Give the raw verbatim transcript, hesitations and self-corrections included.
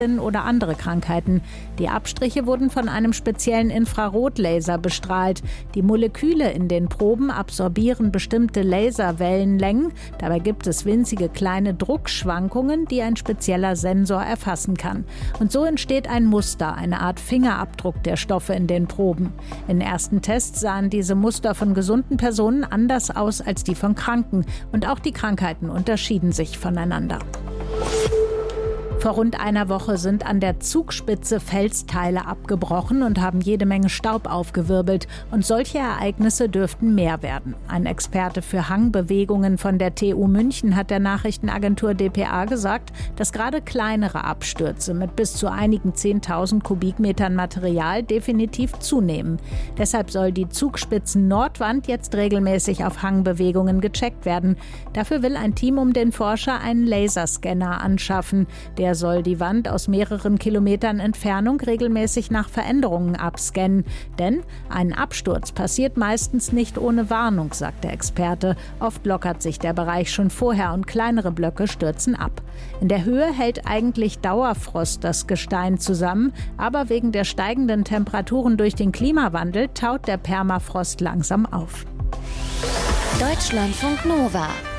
oder andere Krankheiten. Die Abstriche wurden von einem speziellen Infrarotlaser bestrahlt. Die Moleküle in den Proben absorbieren bestimmte Laserwellenlängen. Dabei gibt es winzige kleine Druckschwankungen, die ein spezieller Sensor erfassen kann. Und so entsteht ein Muster, eine Art Fingerabdruck der Stoffe in den Proben. In ersten Tests sahen diese Muster von gesunden Personen anders aus als die von Kranken. Und auch die Krankheiten unterschieden sich voneinander. Vor rund einer Woche sind an der Zugspitze Felsteile abgebrochen und haben jede Menge Staub aufgewirbelt. Und solche Ereignisse dürften mehr werden. Ein Experte für Hangbewegungen von der T U München hat der Nachrichtenagentur d p a gesagt, dass gerade kleinere Abstürze mit bis zu einigen zehntausend Kubikmetern Material definitiv zunehmen. Deshalb soll die Zugspitzen-Nordwand jetzt regelmäßig auf Hangbewegungen gecheckt werden. Dafür will ein Team um den Forscher einen Laserscanner anschaffen. Der soll die Wand aus mehreren Kilometern Entfernung regelmäßig nach Veränderungen abscannen. Denn ein Absturz passiert meistens nicht ohne Warnung, sagt der Experte. Oft lockert sich der Bereich schon vorher und kleinere Blöcke stürzen ab. In der Höhe hält eigentlich Dauerfrost das Gestein zusammen, aber wegen der steigenden Temperaturen durch den Klimawandel taut der Permafrost langsam auf. Deutschlandfunk Nova